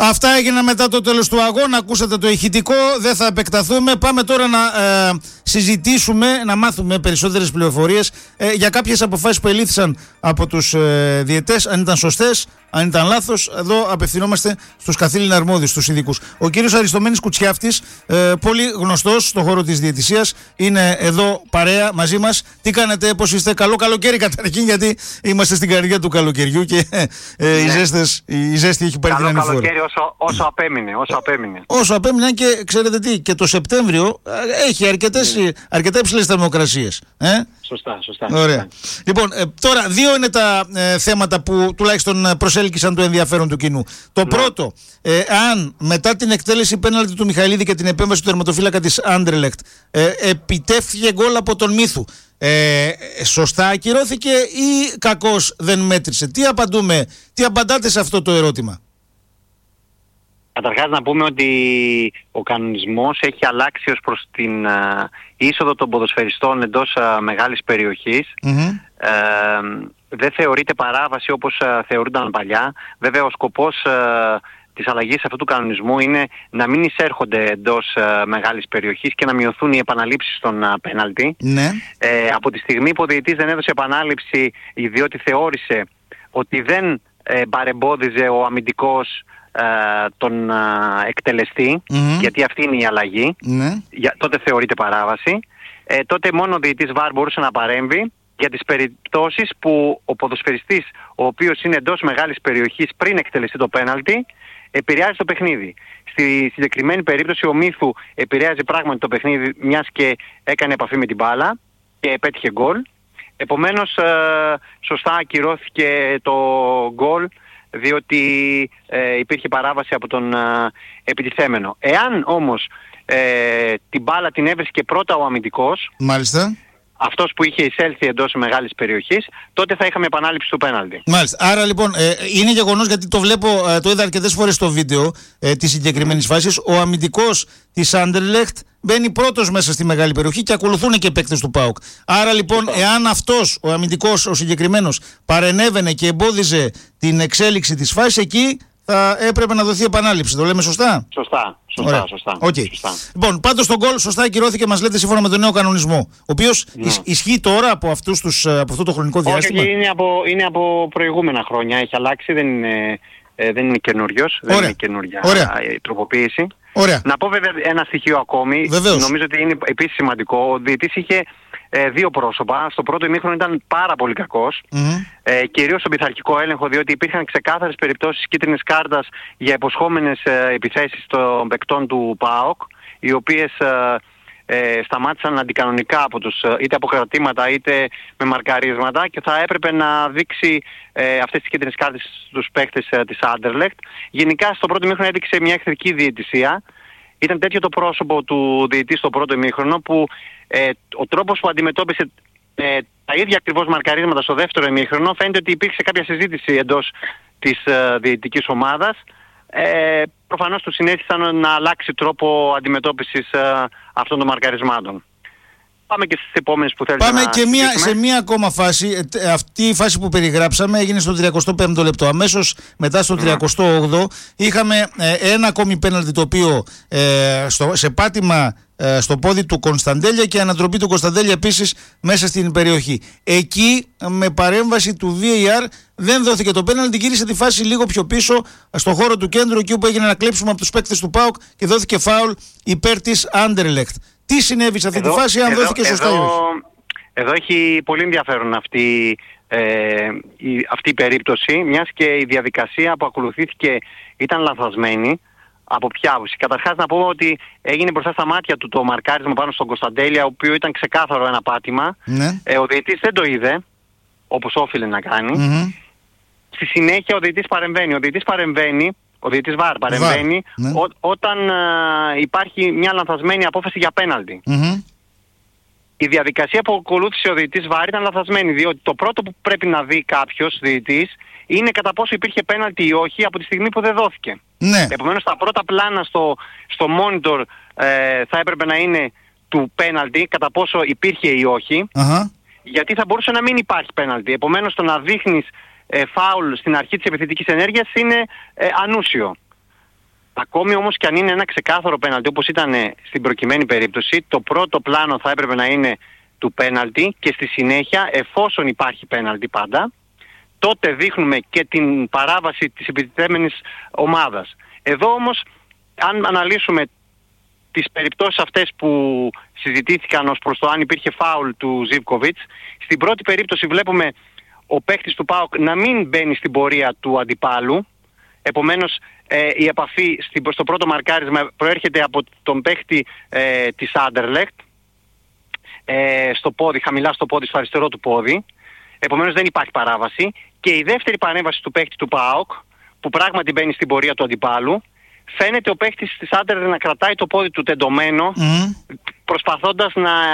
Αυτά έγιναν μετά το τέλος του αγώνα. Ακούσατε το ηχητικό, δεν θα επεκταθούμε. Πάμε τώρα να συζητήσουμε, να μάθουμε περισσότερες πληροφορίες για κάποιες αποφάσεις που ελήφθησαν από τους διαιτές, αν ήταν σωστές, αν ήταν λάθος. Εδώ απευθυνόμαστε στους καθήλυνα αρμόδιους, στους ειδικούς. Ο κύριος Αριστομένης Κουτσιάφτης, πολύ γνωστός στον χώρο της διαιτησίας, είναι εδώ παρέα μαζί μας. Τι κάνετε, πώς είστε? Καλό καλοκαίρι καταρχήν, γιατί είμαστε στην καρδιά του καλοκαιριού και η ζέστη έχει πάρει την ανηφόρα. Καλό καλοκαίρι όσο απέμεινε. Όσο απέμεινε, και ξέρετε τι, και το Σεπτέμβριο έχει αρκετά υψηλές θερμοκρασίες. Σωστά. Ωραία. Λοιπόν, τώρα δύο είναι τα θέματα που τουλάχιστον προσέλκυσαν το ενδιαφέρον του κοινού. Το πρώτο, αν μετά την εκτέλεση πέναλτι του Μιχαηλίδη και την επέμβαση του τερματοφύλακα της Anderlecht επιτεύχθηκε γκολ από τον Μύθου, σωστά ακυρώθηκε ή κακώς δεν μέτρησε? Τι απαντάτε σε αυτό το ερώτημα? Καταρχάς να πούμε ότι ο κανονισμός έχει αλλάξει ως προς την είσοδο των ποδοσφαιριστών εντός μεγάλης περιοχής. Δεν θεωρείται παράβαση όπως θεωρούνταν παλιά. Βέβαια ο σκοπός της αλλαγής αυτού του κανονισμού είναι να μην εισέρχονται εντός μεγάλης περιοχής και να μειωθούν οι επαναλήψεις των πέναλτι. Ναι. Από τη στιγμή που ο διαιτητής δεν έδωσε επανάληψη διότι θεώρησε ότι δεν παρεμπόδιζε ο αμυντικός τον εκτελεστή, γιατί αυτή είναι η αλλαγή, τότε θεωρείται παράβαση. Τότε μόνο ο διαιτητής VAR μπορούσε να παρέμβει για τις περιπτώσεις που ο ποδοσφαιριστής, ο οποίος είναι εντός μεγάλης περιοχής πριν εκτελεστεί το πέναλτι, επηρεάζει το παιχνίδι. Στη συγκεκριμένη περίπτωση ο Μύθου επηρεάζει πράγματι το παιχνίδι, μιας και έκανε επαφή με την μπάλα και πέτυχε γκολ. Επομένως σωστά ακυρώθηκε το γκολ, διότι υπήρχε παράβαση από τον επιτιθέμενο. Εάν όμως την μπάλα την έβρισκε πρώτα ο αμυντικός, μάλιστα, αυτός που είχε εισέλθει εντός μεγάλης περιοχής, τότε θα είχαμε επανάληψη του πέναλτι. Μάλιστα. Άρα λοιπόν είναι γεγονός, γιατί το βλέπω, το είδα αρκετές φορές στο βίντεο της συγκεκριμένης φάσης, ο αμυντικός της Anderlecht μπαίνει πρώτος μέσα στη μεγάλη περιοχή και ακολουθούν και οι παίκτες του ΠΑΟΚ. Άρα λοιπόν, εάν αυτός ο αμυντικός, ο συγκεκριμένος, παρενέβαινε και εμπόδιζε την εξέλιξη της φάσης, εκεί θα έπρεπε να δοθεί επανάληψη. Το λέμε σωστά? Σωστά. Okay. Λοιπόν, πάντως το γκολ σωστά ακυρώθηκε, μας λέτε, σύμφωνα με τον νέο κανονισμό, ο οποίος ισχύει τώρα από αυτό το χρονικό διάστημα. Όχι, είναι από προηγούμενα χρόνια. Έχει αλλάξει, δεν είναι καινούριος, δεν είναι καινούρια τροποποίηση. Ωραία. Να πω βέβαια ένα στοιχείο ακόμη. Βεβαίως. Νομίζω ότι είναι επίσης σημαντικό. Ο διαιτητής είχε δύο πρόσωπα. Στο πρώτο ημίχρονο ήταν πάρα πολύ κακός. Κυρίως στον πειθαρχικό έλεγχο, διότι υπήρχαν ξεκάθαρες περιπτώσεις κίτρινης κάρτας για υποσχόμενες επιθέσεις των παικτών του ΠΑΟΚ, οι οποίες σταμάτησαν αντικανονικά από είτε από κρατήματα είτε με μαρκαρίσματα, και θα έπρεπε να δείξει αυτές τις κίτρινες κάρτες στους παίχτες της Anderlecht. Γενικά στο πρώτο ημίχρονο έδειξε μια εχθρική διαιτησία. Ήταν τέτοιο το πρόσωπο του διαιτητή στο πρώτο ημίχρονο, που ο τρόπος που αντιμετώπισε τα ίδια ακριβώς μαρκαρίσματα στο δεύτερο ημίχρονο, φαίνεται ότι υπήρξε κάποια συζήτηση εντός της διαιτητικής ομάδας. Προφανώς του συνέστησαν να αλλάξει τρόπο αντιμετώπισης αυτών των μαρκαρισμάτων. Πάμε και στις επόμενες που θέλετε. Πάμε να και συζητήσουμε. σε μία ακόμα φάση. Αυτή η φάση που περιγράψαμε έγινε στο 35ο λεπτό. Αμέσως μετά στο 38ο είχαμε ένα ακόμη πέναλτι, το οποίο σε πάτημα στο πόδι του Κωνσταντέλια και ανατροπή του Κωνσταντέλια επίσης μέσα στην περιοχή. Εκεί με παρέμβαση του VAR δεν δόθηκε το πέναλτι, γύρισε τη φάση λίγο πιο πίσω στο χώρο του κέντρου, εκεί όπου έγινε ένα κλέψιμο από τους παίκτες του ΠΑΟΚ και δόθηκε φάουλ υπέρ της Anderlecht. Τι συνέβη σε αυτή τη φάση, αν δόθηκε σωστά ή όχι? Εδώ έχει πολύ ενδιαφέρον αυτή η περίπτωση, μιας και η διαδικασία που ακολουθήθηκε ήταν λανθασμένη. Από ποια άποψη? Καταρχάς να πω ότι έγινε μπροστά στα μάτια του το μαρκάρισμα πάνω στον Κωνσταντέλια, ο οποίο ήταν ξεκάθαρο ένα πάτημα. Ο διαιτητής δεν το είδε όπως όφιλε να κάνει. Στη συνέχεια ο διαιτητής παρεμβαίνει. Ο διαιτητής VAR παρεμβαίνει όταν υπάρχει μια λανθασμένη απόφαση για πέναλτι. Η διαδικασία που ακολούθησε ο διαιτητής VAR ήταν λανθασμένη, διότι το πρώτο που πρέπει να δει κάποιος διαιτητής είναι κατά πόσο υπήρχε πέναλτι ή όχι από τη στιγμή που δεν δόθηκε. Επομένως τα πρώτα πλάνα στο monitor θα έπρεπε να είναι του πέναλτι, κατά πόσο υπήρχε ή όχι, γιατί θα μπορούσε να μην υπάρχει πέναλτι. Επομένως το να δείχνεις φάουλ στην αρχή της επιθετικής ενέργειας είναι ανούσιο. Ακόμη όμως και αν είναι ένα ξεκάθαρο πέναλτι, όπως ήταν στην προκειμένη περίπτωση, το πρώτο πλάνο θα έπρεπε να είναι του πέναλτι και στη συνέχεια, εφόσον υπάρχει πέναλτι πάντα, τότε δείχνουμε και την παράβαση της επιτιθέμενης ομάδας. Εδώ όμως, αν αναλύσουμε τις περιπτώσεις αυτές που συζητήθηκαν ως προς το αν υπήρχε φάουλ του Ζίβκοβιτς, στην πρώτη περίπτωση βλέπουμε ο παίκτης του ΠΑΟΚ να μην μπαίνει στην πορεία του αντιπάλου. Επομένως η επαφή στο πρώτο μαρκάρισμα προέρχεται από τον παίκτη της Άντερλεχτ στο πόδι, χαμηλά στο πόδι, στο αριστερό του πόδι. Επομένως δεν υπάρχει παράβαση. Και η δεύτερη παρέμβαση του παίκτη του ΠΑΟΚ, που πράγματι μπαίνει στην πορεία του αντιπάλου, φαίνεται ο παίκτης της Άντερλεχτ να κρατάει το πόδι του τεντωμένο, προσπαθώντας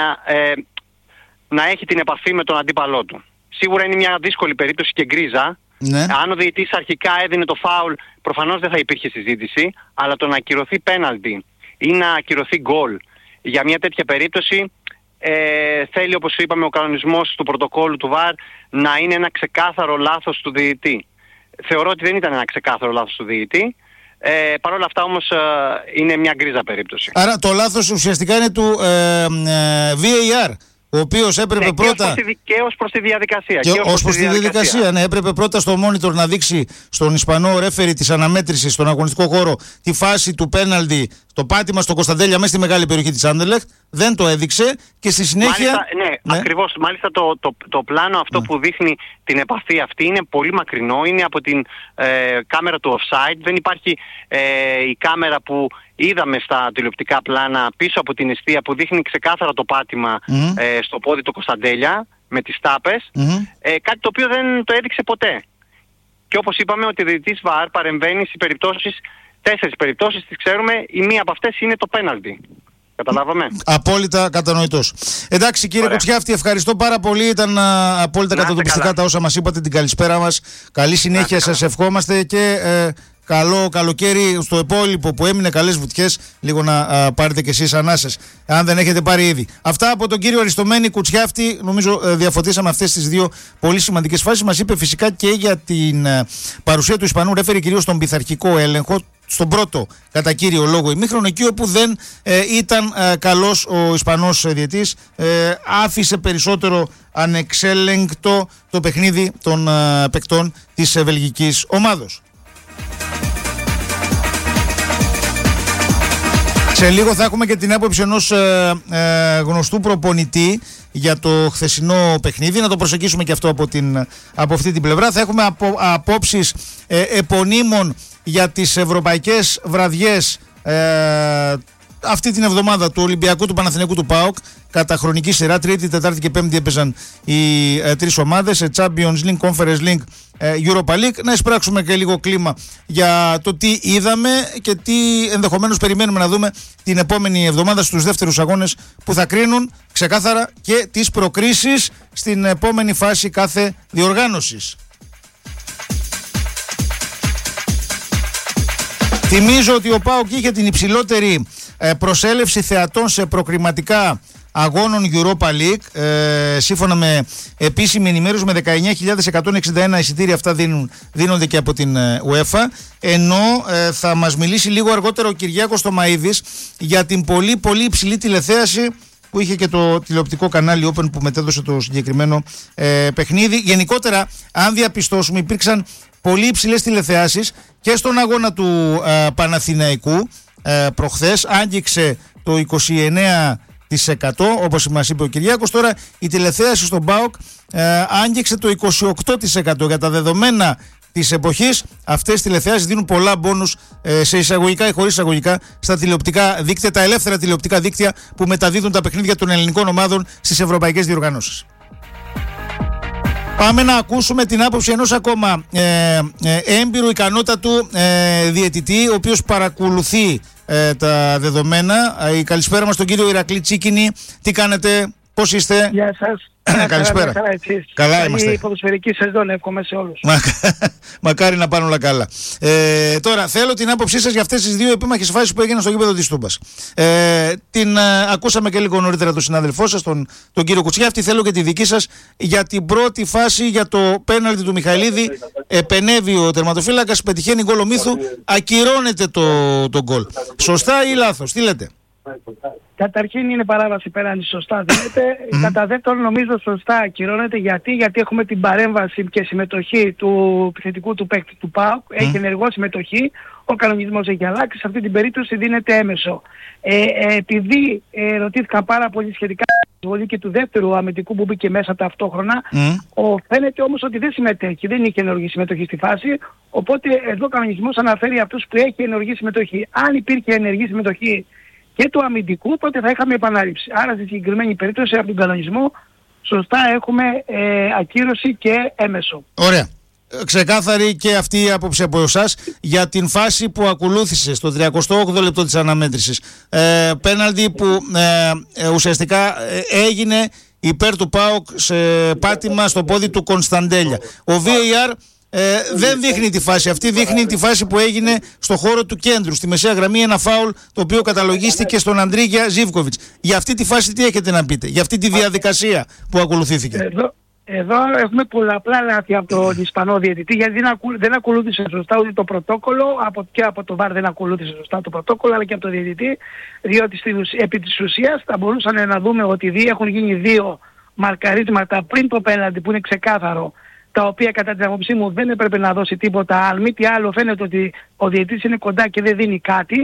να έχει την επαφή με τον αντίπαλό του. Σίγουρα είναι μια δύσκολη περίπτωση και γκρίζα. Ναι. Αν ο διαιτητής αρχικά έδινε το φάουλ, προφανώς δεν θα υπήρχε συζήτηση, αλλά το να ακυρωθεί πέναλτι ή να ακυρωθεί γκολ για μια τέτοια περίπτωση θέλει, όπως είπαμε, ο κανονισμός του πρωτοκόλλου του ΒΑΡ να είναι ένα ξεκάθαρο λάθος του διαιτητή. Θεωρώ ότι δεν ήταν ένα ξεκάθαρο λάθος του διαιτητή. Παρ' όλα αυτά όμως είναι μια γκρίζα περίπτωση. Άρα το λάθος ουσιαστικά είναι του VAR, ο οποίος έπρεπε πρώτα. Και ως προς τη διαδικασία. Ως προς τη διαδικασία, ναι, έπρεπε πρώτα στο monitor να δείξει στον Ισπανό ρέφερι της αναμέτρησης στον αγωνιστικό χώρο τη φάση του πέναλτι, το πάτημα στο Κωνσταντέλια μέσα στη μεγάλη περιοχή της Άντερλεχτ. Δεν το έδειξε και στη συνέχεια. Μάλιστα, ναι, ακριβώς. Μάλιστα το πλάνο αυτό που δείχνει την επαφή αυτή είναι πολύ μακρινό. Είναι από την κάμερα του offside. Δεν υπάρχει η κάμερα που είδαμε στα τηλεοπτικά πλάνα πίσω από την εστία που δείχνει ξεκάθαρα το πάτημα στο πόδι του Κωνσταντέλια με τις τάπες. Κάτι το οποίο δεν το έδειξε ποτέ. Και όπως είπαμε, ότι ο διαιτητής ΒΑΡ παρεμβαίνει σε περιπτώσεις, 4 περιπτώσεις τις ξέρουμε, η μία από αυτές είναι το πέναλτι. Καταλάβαμε. Απόλυτα κατανοητός. Εντάξει, κύριε Κουτσιάφτη, ευχαριστώ πάρα πολύ. Ήταν απόλυτα κατατοπιστικά τα όσα μας είπατε. Την καλησπέρα μας. Καλή συνέχεια σας ευχόμαστε και καλό καλοκαίρι στο υπόλοιπο που έμεινε. Καλές βουτιές. Λίγο να πάρετε κι εσείς ανάσες, αν δεν έχετε πάρει ήδη. Αυτά από τον κύριο Αριστομένη Κουτσιάφτη. Νομίζω διαφωτίσαμε αυτές τις δύο πολύ σημαντικές φάσεις. Μας είπε φυσικά και για την παρουσία του Ισπανού ρέφερη, κυρίως στον πειθαρχικό έλεγχο. Στον πρώτο κατά κύριο λόγο ημίχρονο, εκεί όπου δεν ήταν καλός ο Ισπανός διαιτής, άφησε περισσότερο ανεξέλεγκτο το παιχνίδι των παικτών της βελγικής ομάδος. Σε λίγο θα έχουμε και την άποψη ενός γνωστού προπονητή για το χθεσινό παιχνίδι. Να το προσεγγίσουμε και αυτό από αυτή την πλευρά. Θα έχουμε απόψεις επωνύμων για τις ευρωπαϊκές βραδιές αυτή την εβδομάδα του Ολυμπιακού, του Παναθηναϊκού, του ΠΑΟΚ. Κατά χρονική σειρά, Τρίτη, Τετάρτη και Πέμπτη έπαιζαν οι τρεις ομάδες σε Champions League, Conference League, Europa League. Να εισπράξουμε και λίγο κλίμα για το τι είδαμε και τι ενδεχομένως περιμένουμε να δούμε την επόμενη εβδομάδα στους δεύτερους αγώνες που θα κρίνουν ξεκάθαρα και τις προκρίσεις στην επόμενη φάση κάθε διοργάνωσης. Θυμίζω ότι ο ΠΑΟΚ είχε την υψηλότερη προσέλευση θεατών σε προκριματικά αγώνων Europa League, σύμφωνα με επίσημη ενημέρωση, με 19.161 εισιτήρια. Αυτά δίνονται και από την UEFA, ενώ θα μας μιλήσει λίγο αργότερα ο Κυριάκος Τομαΐδης για την πολύ πολύ υψηλή τηλεθέαση που είχε και το τηλεοπτικό κανάλι Open που μετέδωσε το συγκεκριμένο παιχνίδι. Γενικότερα, αν διαπιστώσουμε, υπήρξαν πολύ υψηλές τηλεθεάσεις και στον αγώνα του Παναθηναϊκού προχθές. Άγγιξε το 29%, όπως μας είπε ο Κυριάκος. Τώρα η τηλεθέαση στον ΠΑΟΚ άγγιξε το 28%. Για τα δεδομένα της εποχής, αυτές οι τηλεθεάσεις δίνουν πολλά μπόνους σε εισαγωγικά ή χωρίς εισαγωγικά στα τηλεοπτικά δίκτυα, τα ελεύθερα τηλεοπτικά δίκτυα που μεταδίδουν τα παιχνίδια των ελληνικών ομάδων στις ευρωπαϊκές διοργανώσεις. Πάμε να ακούσουμε την άποψη ενός ακόμα έμπειρου ικανότατου διαιτητή, ο οποίος παρακολουθεί τα δεδομένα. Η καλησπέρα μας στον κύριο Ηρακλή Τσίκινη. Τι κάνετε, Πώς είστε? Γεια σας. Καλησπέρα. Καλά είμαστε. Καλή ποδοσφαιρική σεζόν εύχομαι σε όλους. Μακάρι να πάνε όλα καλά. Τώρα θέλω την άποψή σας για αυτές τις δύο επίμαχες φάσεις που έγιναν στο γήπεδο της Τούμπας. Την ακούσαμε και λίγο νωρίτερα τον συνάδελφό σας, τον κύριο Κουτσιάφτη. Θέλω και τη δική σας για την πρώτη φάση, για το πέναλτι του Μιχαηλίδη. Επενεύει ο τερματοφύλακας, πετυχαίνει γκολ ο Μίθου, ακυρώνεται το γκολ. Σωστά ή λάθος? Τι λέτε? Καταρχήν είναι παράβαση πέναντι, σωστά δίνεται. Κατά δεύτερον, νομίζω σωστά ακυρώνεται. Γιατί έχουμε την παρέμβαση και συμμετοχή του επιθετικού του παίκτη του ΠΑΟΚ. Έχει ενεργό συμμετοχή. Ο κανονισμός έχει αλλάξει. Σε αυτή την περίπτωση δίνεται έμεσο. Επειδή ρωτήθηκαν πάρα πολύ σχετικά με και του δεύτερου αμυντικού που μπήκε μέσα ταυτόχρονα, φαίνεται όμως ότι δεν συμμετέχει. Δεν είχε ενεργή συμμετοχή στη φάση. Οπότε εδώ ο κανονισμός αναφέρει αυτούς που έχει ενεργή συμμετοχή. Αν υπήρχε ενεργή συμμετοχή και του αμυντικού, τότε θα είχαμε επανάληψη. Άρα στη συγκεκριμένη περίπτωση από τον κανονισμό σωστά έχουμε ακύρωση και έμεσο. Ωραία. Ξεκάθαρη και αυτή η άποψη από εσάς για την φάση που ακολούθησε στο 38ο λεπτό της αναμέτρησης. Πέναλτι που ουσιαστικά έγινε υπέρ του ΠΑΟΚ σε πάτημα στο πόδι του Κωνσταντέλια. Ο VAR δεν δείχνει τη φάση αυτή, δείχνει τη φάση που έγινε στο χώρο του κέντρου, στη μεσαία γραμμή, ένα φάουλ το οποίο καταλογίστηκε στον Αντρίγια Ζίβκοβιτς. Για αυτή τη φάση τι έχετε να πείτε, για αυτή τη διαδικασία που ακολουθήθηκε? Εδώ έχουμε πολλαπλά λάθη από τον Ισπανό διαιτητή, γιατί δεν ακολούθησε σωστά ούτε το πρωτόκολλο, και από το ΒΑΡ δεν ακολούθησε σωστά το πρωτόκολλο, αλλά και από τον διαιτητή, διότι επί της ουσίας θα μπορούσαν να δούμε ότι έχουν γίνει δύο μαρκαρίσματα πριν το πέναλτι που είναι ξεκάθαρο, τα οποία κατά την άποψή μου δεν έπρεπε να δώσει τίποτα. Αν μη τι άλλο, φαίνεται ότι ο διαιτητής είναι κοντά και δεν δίνει κάτι.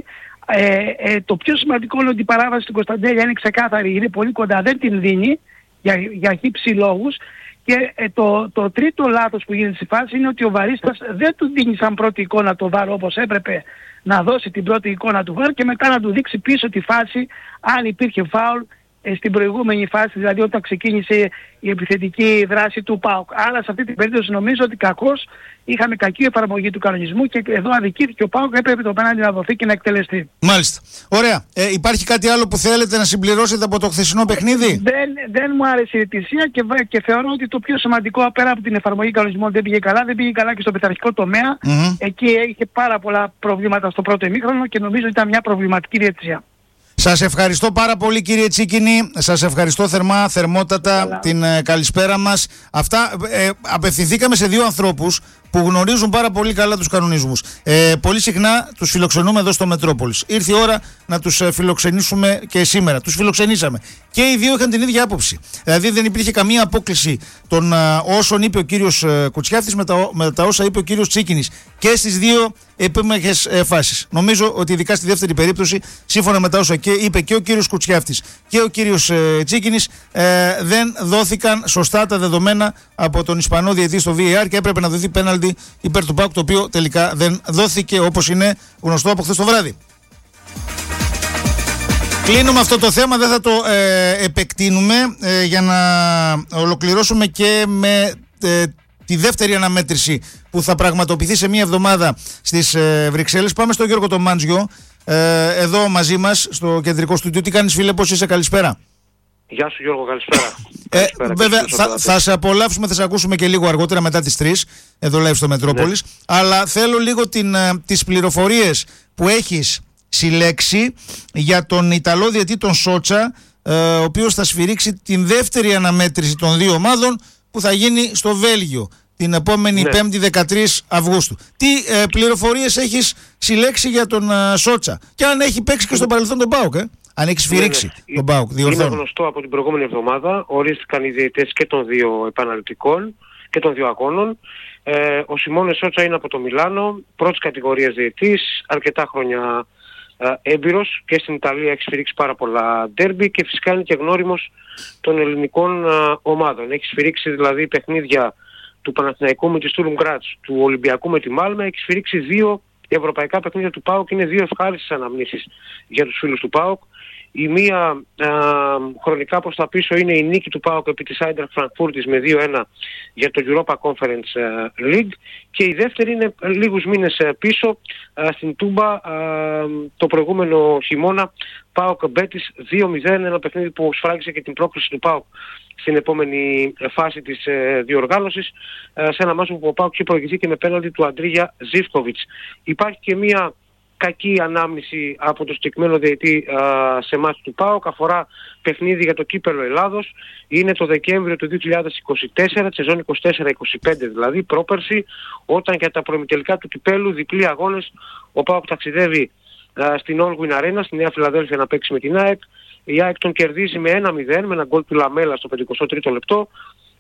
Το πιο σημαντικό είναι ότι η παράβαση του Κωνσταντέλια είναι ξεκάθαρη, είναι πολύ κοντά, δεν την δίνει για χύψη λόγους. Και το τρίτο λάθος που γίνεται στη φάση είναι ότι ο βαρίστας δεν του δίνει σαν πρώτη εικόνα το ΒΑΡ όπως έπρεπε να δώσει την πρώτη εικόνα του ΒΑΡ και μετά να του δείξει πίσω τη φάση αν υπήρχε φάουλ στην προηγούμενη φάση, δηλαδή όταν ξεκίνησε η επιθετική δράση του ΠΑΟΚ. Άρα σε αυτή την περίπτωση νομίζω ότι κακώς είχαμε κακή εφαρμογή του κανονισμού και εδώ αδικήθηκε ο ΠΑΟΚ, έπρεπε το πέναντι να δοθεί και να εκτελεστεί. Μάλιστα. Ωραία. Υπάρχει κάτι άλλο που θέλετε να συμπληρώσετε από το χθεσινό παιχνίδι? Δεν μου άρεσε η διαιτησία και θεωρώ ότι το πιο σημαντικό πέρα από την εφαρμογή κανονισμών δεν πήγε καλά και στο πειθαρχικό τομέα. Εκεί είχε πάρα πολλά προβλήματα στο πρώτο ημίχρονο και νομίζω ότι ήταν μια προβληματική διαιτησία. Σας ευχαριστώ πάρα πολύ κύριε Τσίκινη, σας ευχαριστώ θερμότατα την καλησπέρα μας. Αυτά απευθυνθήκαμε σε δύο ανθρώπους που γνωρίζουν πάρα πολύ καλά τους κανονισμούς. Πολύ συχνά τους φιλοξενούμε εδώ στο Μετρόπολης. Ήρθε η ώρα να τους φιλοξενήσουμε και σήμερα. Τους φιλοξενήσαμε. Και οι δύο είχαν την ίδια άποψη. Δηλαδή δεν υπήρχε καμία απόκληση των όσων είπε ο κύριος Κουτσιάφτης με τα όσα είπε ο κύριος Τσίκινης. Και στις δύο επίμαχες φάσεις. Νομίζω ότι ειδικά στη δεύτερη περίπτωση, σύμφωνα με τα όσα είπε και ο κύριος Κουτσιάφτης και ο κύριος Τσίκινης, δεν δόθηκαν σωστά τα δεδομένα από τον Ισπανό διαιτητή στο VAR και έπρεπε να δοθεί πέναλτι υπέρ του ΠΑΟΚ, το οποίο τελικά δεν δόθηκε, όπως είναι γνωστό από χθες το βράδυ. Κλείνουμε αυτό το θέμα, δεν θα το επεκτείνουμε για να ολοκληρώσουμε και με τη δεύτερη αναμέτρηση που θα πραγματοποιηθεί σε μία εβδομάδα στις Βρυξέλλες. Πάμε στον Γιώργο τον Μάντζιο, εδώ μαζί μας στο κεντρικό στούντιο. Τι κάνεις φίλε, πώς είσαι, καλησπέρα? Γεια σου Γιώργο, καλησπέρα. Βέβαια θα σε απολαύσουμε, θα σε ακούσουμε και λίγο αργότερα μετά τις 3 εδώ live στο Μετρόπολης. Αλλά θέλω λίγο τις πληροφορίες που έχεις συλλέξει για τον Ιταλό διαιτητή τον Σότσα, ο οποίος θα σφυρίξει την δεύτερη αναμέτρηση των δύο ομάδων που θα γίνει στο Βέλγιο την επόμενη 5η 13 Αυγούστου. Τι πληροφορίες έχεις συλλέξει για τον Σότσα και αν έχει παίξει και στο παρελθόν τον ΠΑΟΚ, αν έχει σφυρίξει τον ΠΑΟΚ? Είναι γνωστό από την προηγούμενη εβδομάδα, ορίστηκαν οι διαιτητές και των δύο επαναληπτικών και των δύο αγώνων. Ο Σιμώνε Σότσα είναι από το Μιλάνο, πρώτης κατηγορίας διαιτητής, αρκετά χρόνια έμπειρος και στην Ιταλία έχει σφυρίξει πάρα πολλά ντέρμπι και φυσικά είναι και γνώριμος των ελληνικών ομάδων. Έχει σφυρίξει δηλαδή παιχνίδια του Παναθηναϊκού με τη Στούρμ Γκράτς, του Ολυμπιακού με τη Μάλμε, έχει σφυρίξει δύο ευρωπαϊκά παιχνίδια του ΠΑΟΚ. Είναι δύο ευχάριστες αναμνήσεις για τους φίλους του ΠΑΟΚ. Η μία χρονικά προς τα πίσω είναι η νίκη του ΠΑΟΚ επί της Άιντραχτ Φραγκφούρτης με 2-1 για το Europa Conference League, και η δεύτερη είναι λίγους μήνες πίσω στην Τούμπα το προηγούμενο χειμώνα, ΠΑΟΚ Μπέτις 2-0, ένα παιχνίδι που σφράγισε και την πρόκληση του ΠΑΟΚ στην επόμενη φάση της διοργάνωσης, σε ένα μάτσο που ο ΠΑΟΚ είχε προηγηθεί και με πέναλτι του Αντρίγια Ζίβκοβιτς. Υπάρχει και μια κακή ανάμνηση από το συγκεκριμένο διαιτητή σε μάτς του ΠΑΟΚ, αφορά παιχνίδι για το κύπελλο Ελλάδος. Είναι το Δεκέμβριο του 2024, τη σεζόν 24-25 δηλαδή, πρόπερση, όταν για τα προημιτελικά του κυπέλλου, διπλή αγώνες, ο ΠΑΟΚ ταξιδεύει στην Allwyn Arena, στη Νέα Φιλαδέλφια, να παίξει με την ΑΕΚ. Η ΑΕΚ τον κερδίζει με 1-0 με ένα γκολ του Λαμέλα στο 53ο λεπτό.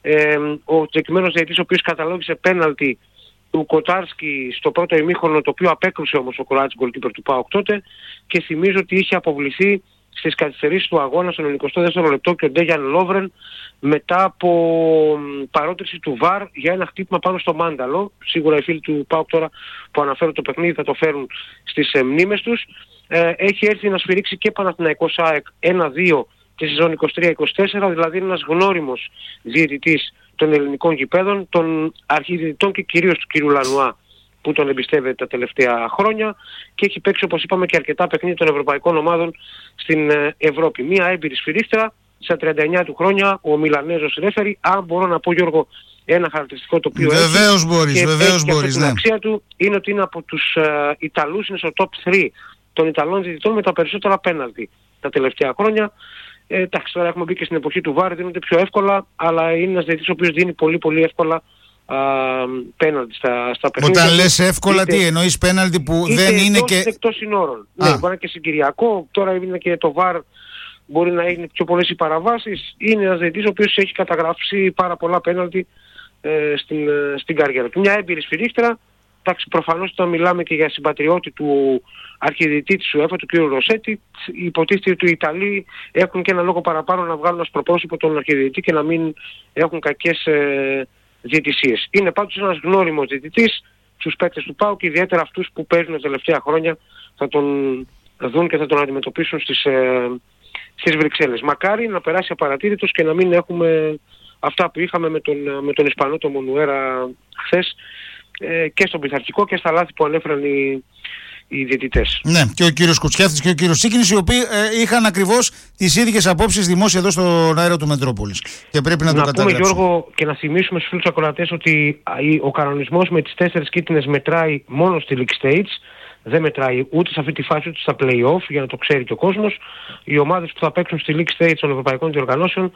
Ο συγκεκριμένος διαιτητής, ο οποίος καταλόγησε πέναλτι του Κοτάρσκι στο πρώτο ημίχρονο, το οποίο απέκρουσε όμως ο Κροάτης goalkeeper του ΠΑΟΚ τότε, και θυμίζω ότι είχε αποβληθεί στις καθυστερήσεις του αγώνα στον 92ο λεπτό και ο Ντέγιαν Λόβρεν μετά από παρότριση του ΒΑΡ για ένα χτύπημα πάνω στο μάνταλο. Σίγουρα οι φίλοι του ΠΑΟΚ τώρα που αναφέρουν το παιχνίδι θα το φέρουν στις μνήμες τους. Έχει έρθει να σφυρίξει και Παναθηναϊκός ΑΕΚ 1-2 τη σεζόν 23-24, δηλαδή ένας γνώριμος διαιτητής των ελληνικών γηπέδων, των αρχιδιαιτητών και κυρίως του κ. Λανουά που τον εμπιστεύεται τα τελευταία χρόνια, και έχει παίξει, όπως είπαμε, και αρκετά παιχνίδια των ευρωπαϊκών ομάδων στην Ευρώπη. Μία έμπειρη σφυρίχτρα στα 39 του χρόνια, ο Μιλανέζος ρέφερι. Αν μπορώ να πω, Γιώργο, ένα χαρακτηριστικό το οποίο βεβαίως μπορείς, την αξία του είναι ότι είναι από τους Ιταλούς, είναι στο top 3 των Ιταλών διαιτητών με τα περισσότερα πέναλτι τα τελευταία χρόνια. Εντάξει, τώρα έχουμε μπει και στην εποχή του ΒΑΡ, δίνονται πιο εύκολα, αλλά είναι ένας διαιτητής ο οποίος δίνει πολύ πολύ εύκολα πέναλτι στα παιχνίδια. Όταν λες εύκολα, τι εννοείς, πέναλτι που δεν είναι και εκτός συνόρων. Ναι, μπορεί να είναι και συγκυριακό, τώρα είναι και το ΒΑΡ, μπορεί να είναι πιο πολλές οι παραβάσεις. Είναι ένας διαιτητής ο οποίος έχει καταγράψει πάρα πολλά πέναλτι στην καριέρα του. Μια έμπειρη σφυρίχτρα. Εντάξει, προφανώς όταν μιλάμε και για συμπατριώτη του αρχιδιαιτητή της UEFA, του κ. Ροσέτη, υποτίθεται ότι οι Ιταλοί έχουν και ένα λόγο παραπάνω να βγάλουν ως προπρόσωπο τον αρχιδιαιτητή και να μην έχουν κακές διαιτησίες. Είναι πάντως ένας γνώριμος διαιτητής. Στους παίκτες του ΠΑΟΚ, ιδιαίτερα αυτούς που παίζουν τα τελευταία χρόνια, θα τον δουν και θα τον αντιμετωπίσουν στις Βρυξέλλες. Μακάρι να περάσει απαρατήρητος και να μην έχουμε αυτά που είχαμε με τον Ισπανό, τον Μονουέρα, χθες, και στον πειθαρχικό και στα λάθη που ανέφεραν οι διαιτητές. Ναι, και ο κύριος Κουτσιάθης και ο κύριος Τσίκινης, οι οποίοι είχαν ακριβώς τις ίδιες απόψεις δημόσια εδώ στον αέρα του Μετρόπολης. Και πρέπει να το καταγράψουμε. Να πούμε, Γιώργο, και να θυμίσουμε στους φίλους ακροατές ότι ο κανονισμός με τις 4 κίτρινες μετράει μόνο στη League Stage. Δεν μετράει ούτε σε αυτή τη φάση ούτε στα play-off, για να το ξέρει και ο κόσμος. Οι ομάδες που θα παίξουν στη League Stage των ευρωπαϊκών διοργανώσεων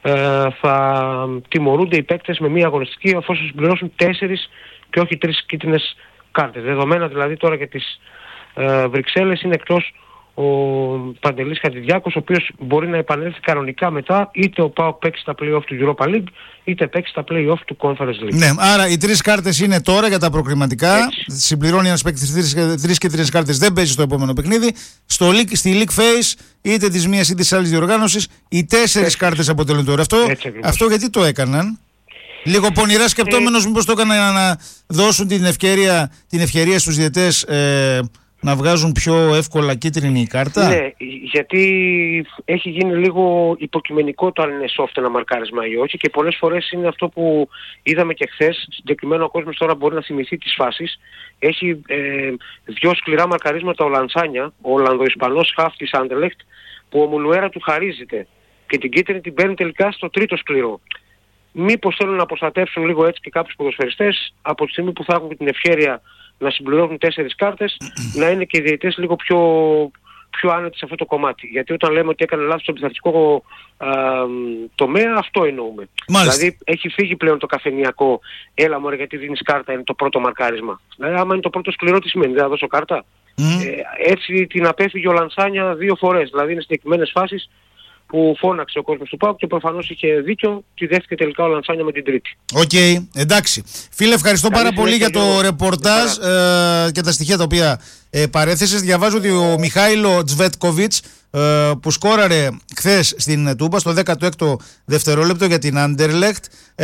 θα τιμωρούνται οι παίκτες με μία αγωνιστική, εφόσον συμπληρώσουν 4 και όχι 3 κίτρινες κάρτες. Δεδομένα δηλαδή τώρα για τις Βρυξέλλες είναι εκτός ο Παντελής Χατζηδιάκος, ο οποίος μπορεί να επανέλθει κανονικά μετά, είτε ο ΠΑΟΚ παίξει στα play-off του Europa League, είτε παίξει στα play-off του Conference League. Ναι, άρα οι 3 κάρτες είναι τώρα για τα προκριματικά. Έτσι. Συμπληρώνει ένας παίκτης 3 κίτρινες κάρτες, δεν παίζει στο επόμενο παιχνίδι. Στη League Phase, είτε της μίας είτε της άλλης διοργάνωσης, οι 4 κάρτες αποτελούν τώρα. Αυτό γιατί το έκαναν? Λίγο πονηρά σκεπτόμενος, μήπως το έκαναν για να δώσουν την ευκαιρία στους διαιτές να βγάζουν πιο εύκολα κίτρινη κάρτα? Ναι, γιατί έχει γίνει λίγο υποκειμενικό το αν είναι soft ένα μαρκάρισμα ή όχι, και πολλές φορές είναι αυτό που είδαμε και χθες. Συγκεκριμένα ο κόσμος τώρα μπορεί να θυμηθεί τις φάσεις. Έχει 2 σκληρά μαρκαρίσματα ο Λαντσάνια, ο Ολλανδοϊσπανός χαφ της Anderlecht, που ο Μουλουέρα του χαρίζεται και την κίτρινη την παίρνει τελικά στο τρίτο σκληρό. Μήπως θέλουν να προστατεύσουν λίγο έτσι και κάποιους ποδοσφαιριστές, από τη στιγμή που θα έχουν την ευχέρεια να συμπληρώνουν 4 κάρτες, να είναι και οι διαιτητές λίγο πιο άνετοι σε αυτό το κομμάτι. Γιατί όταν λέμε ότι έκανε λάθος στο πειθαρχικό τομέα, αυτό εννοούμε. Μάλιστα. Δηλαδή έχει φύγει πλέον το καφενειακό, έλα μωρέ γιατί δίνεις κάρτα, είναι το πρώτο μαρκάρισμα. Δηλαδή άμα είναι το πρώτο σκληρό, τι σημαίνει, δεν θα δώσω κάρτα? Έτσι την απέφυγε ο Λαντσάνια 2 φορές. Δηλαδή είναι συγκεκριμένες φάσεις που φώναξε ο κόσμος του ΠΑΟΚ και προφανώς είχε δίκιο, τη δέχτηκε τελικά ο Λαντσάνια με την τρίτη. Οκ, εντάξει. Φίλε, ευχαριστώ πάρα πολύ για το ρεπορτάζ και τα στοιχεία τα οποία παρέθεσες. Διαβάζω ότι ο Μιχάηλο Τσβέτκοβιτς, που σκόραρε χθες στην Τούμπα στο 16ο δευτερόλεπτο για την Anderlecht,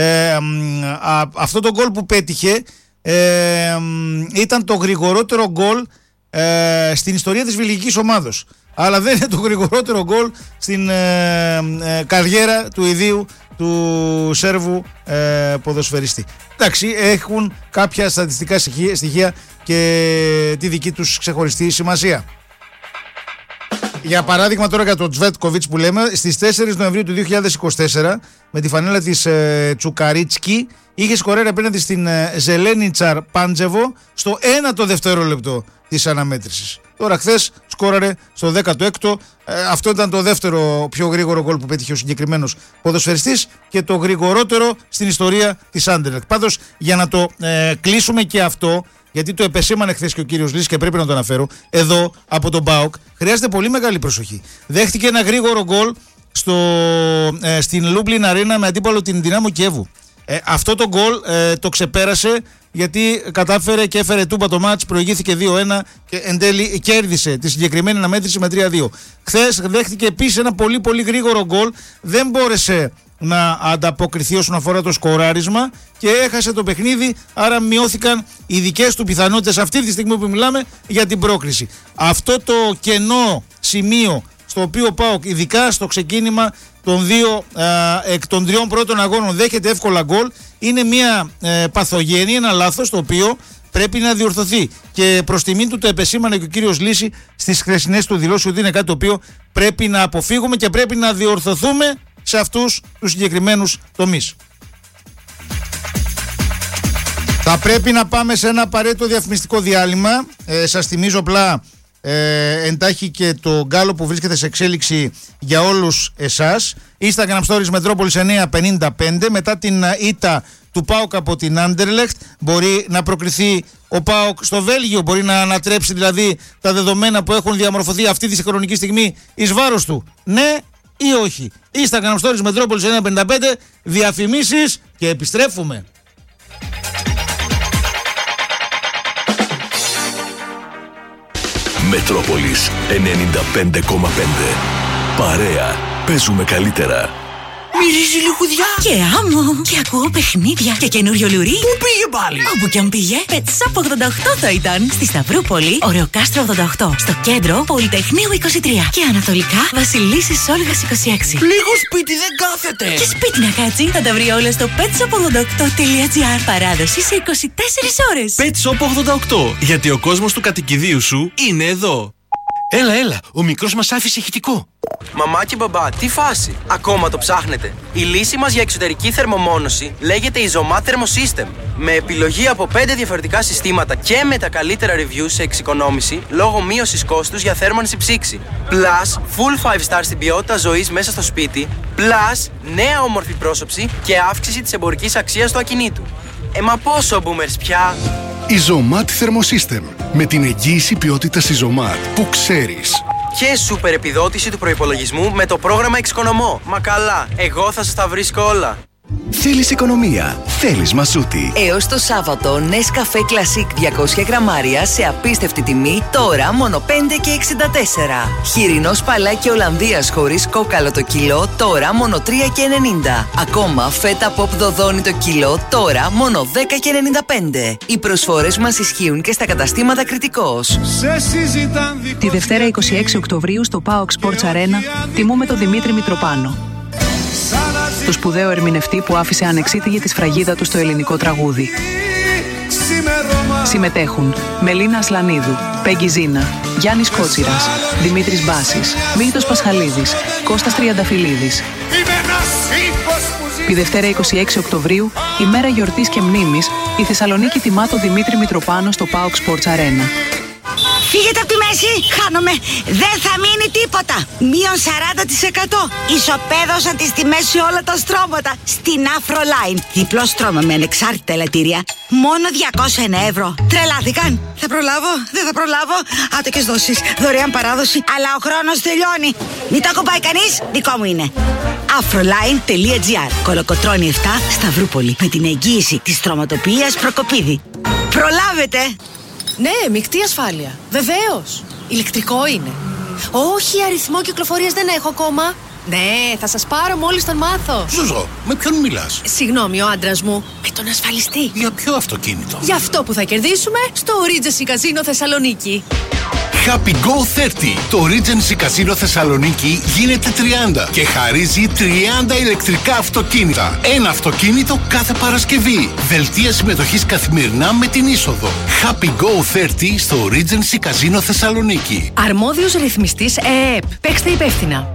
αυτό το γκολ που πέτυχε ήταν το γρηγορότερο γκολ στην ιστορία της βελγικής ομάδος. αλλά δεν είναι το γρηγορότερο γκολ στην καριέρα του ιδίου του Σέρβου ποδοσφαιριστή. Εντάξει, έχουν κάποια στατιστικά στοιχεία και τη δική τους ξεχωριστή σημασία. Για παράδειγμα τώρα για τον Τσβέτκοβιτς που λέμε, στις 4 Νοεμβρίου του 2024 με τη φανέλα της Τσουκαρίτσκι είχε σκορέρει απέναντι στην Ζελένιτσαρ Πάντζεβο στο 1ο δευτερόλεπτο της αναμέτρησης. Τώρα χθες σκόραρε στο 16ο. Αυτό ήταν το δεύτερο πιο γρήγορο γκολ που πέτυχε ο συγκεκριμένος ποδοσφαιριστής και το γρηγορότερο στην ιστορία της Άντερλεχτ. Πάντως για να το κλείσουμε και αυτό, γιατί το επεσήμανε χθες και ο κύριος Λύσης και πρέπει να το αναφέρω, εδώ από τον ΠΑΟΚ χρειάζεται πολύ μεγάλη προσοχή. Δέχτηκε ένα γρήγορο γκολ στην Λούμπλιν Αρένα με αντίπαλο την Δυνάμο Κιέβου. Αυτό το γκολ το ξεπέρασε γιατί κατάφερε και έφερε τούμπα το μάτς, προηγήθηκε 2-1 και εν τέλει κέρδισε τη συγκεκριμένη αναμέτρηση με 3-2. Χθες δέχτηκε επίσης ένα πολύ πολύ γρήγορο γκολ, δεν μπόρεσε να ανταποκριθεί όσον αφορά το σκοράρισμα και έχασε το παιχνίδι, άρα μειώθηκαν οι δικές του πιθανότητες αυτή τη στιγμή που μιλάμε για την πρόκριση. Αυτό το κενό σημείο στο οποίο πάω ειδικά στο ξεκίνημα των τριών πρώτων αγώνων δέχεται εύκολα γκολ, είναι μια παθογένεια, ένα λάθος το οποίο πρέπει να διορθωθεί και προς τιμήν του το επεσήμανε και ο κύριος Λύση στις χθεσινές του δηλώσεις ότι είναι κάτι το οποίο πρέπει να αποφύγουμε και πρέπει να διορθωθούμε σε αυτούς τους συγκεκριμένους τομείς. Θα πρέπει να πάμε σε ένα απαραίτητο διαφημιστικό διάλειμμα. Σας θυμίζω απλά εντάχει και το γκάλο που βρίσκεται σε εξέλιξη για όλους εσάς. Instagram Stories Μετρόπολης 955. Μετά την ήττα του ΠΑΟΚ από την Άντερλεχτ μπορεί να προκριθεί ο ΠΑΟΚ στο Βέλγιο, μπορεί να ανατρέψει δηλαδή τα δεδομένα που έχουν διαμορφωθεί αυτή τη χρονική στιγμή εις βάρος του, ναι ή όχι. Instagram Stories Μετρόπολης 955. Διαφημίσεις και επιστρέφουμε. Μετρόπολης 95,5. Παρέα. Παίζουμε καλύτερα. Μυρίζει λιχουδιά και άμμο και ακούω παιχνίδια και καινούριο λουρί. Πού πήγε πάλι? Όπου κι αν πήγε, Pet Shop 88 θα ήταν. Στη Σταυρούπολη, Ωρεοκάστρο 88. Στο κέντρο, Πολυτεχνείου 23. Και ανατολικά, Βασιλίσσης Όλγας 26. Λίγο σπίτι δεν κάθεται. Και σπίτι να κάτσει, θα τα βρει όλα στο petshop88.gr. Παράδοση σε 24 ώρες. Pet Shop 88. Γιατί ο κόσμος του κατοικιδίου σου είναι εδώ. Έλα, ο μικρός μας άφησε ηχητικό. Μαμά και μπαμπά, τι φάση? Ακόμα το ψάχνετε? Η λύση μας για εξωτερική θερμομόνωση λέγεται Isomat Thermosystem. Με επιλογή από 5 διαφορετικά συστήματα και με τα καλύτερα reviews σε εξοικονόμηση λόγω μείωσης κόστους για θέρμανση ψήξη. Plus, full 5 star στην ποιότητα ζωής μέσα στο σπίτι. Plus, νέα όμορφη πρόσωψη και αύξηση της εμπορικής αξίας του ακινήτου. Μα πόσο boomers πια? Isomat Thermosystem. Με την εγγύηση ποιότητας Isomat που ξέρεις. Και σούπερ επιδότηση του προϋπολογισμού με το πρόγραμμα Εξοικονομώ. Μα καλά, εγώ θα σας τα βρίσκω όλα. Θέλεις οικονομία, θέλεις Μασούτη. Έως το Σάββατο, Nescafé Classic 200 γραμμάρια σε απίστευτη τιμή, τώρα μόνο 5,64. Χοιρινό σπαλάκι Ολλανδίας χωρίς κόκαλο το κιλό, τώρα μόνο 3,90. Ακόμα φέτα pop δοδόνι το κιλό, τώρα μόνο 10,95. Οι προσφορές μας ισχύουν και στα καταστήματα Κρητικός. Τη Δευτέρα 26 Οκτωβρίου στο PAOK Sports Arena τιμούμε τον Δημήτρη Μητροπάνο, το σπουδαίο ερμηνευτή που άφησε ανεξίτηλη τη σφραγίδα του στο ελληνικό τραγούδι. Συμμετέχουν Μελίνα Ασλανίδου, Πέγγι Ζίνα, Γιάννης Κότσιρας, Δημήτρης Μπάσης, Μίλτος Πασχαλίδης, Κώστας Τριανταφυλλίδης. Τη Δευτέρα 26 Οκτωβρίου, ημέρα γιορτής και μνήμης, η Θεσσαλονίκη τιμά τον Δημήτρη Μητροπάνο στο PAOK Sports Arena. Φύγετε από τη μέση, χάνομαι. Δεν θα μείνει τίποτα. Μείον 40%. Ισοπαίδωσαν τις τιμές σε όλα τα στρώματα. Στην Afroline. Διπλό στρώμα με ανεξάρτητα ελαττήρια. Μόνο 201 ευρώ. Τρελάθηκαν. Θα προλάβω, δεν θα προλάβω. Άτοκες δόσεις, δωρεάν παράδοση. Αλλά ο χρόνος τελειώνει. Μην το ακουμπάει κανείς, δικό μου είναι. Afroline.gr. Κολοκοτρώνη 7, Σταυρούπολη. Με την εγγύηση της στρωματοποιίας Προκοπίδη. Προλάβετε. Ναι, μεικτή ασφάλεια. Βεβαίως. Ηλεκτρικό είναι. Όχι, αριθμό κυκλοφορίας δεν έχω ακόμα. Ναι, θα σας πάρω μόλις τον μάθω. Ζουζό, με ποιον μιλάς? Συγγνώμη, ο άντρας μου. Με τον ασφαλιστή. Για ποιο αυτοκίνητο? Για αυτό που θα κερδίσουμε στο Regency Casino Θεσσαλονίκη. Happy Go 30. Το Regency Casino Θεσσαλονίκη γίνεται 30 και χαρίζει 30 ηλεκτρικά αυτοκίνητα. Ένα αυτοκίνητο κάθε Παρασκευή. Δελτία συμμετοχής καθημερινά με την είσοδο. Happy Go 30 στο Regency Casino Θεσσαλονίκη. Αρμόδιος ρυθμιστής ΕΕΠ. Παίξτε υπεύθυνα.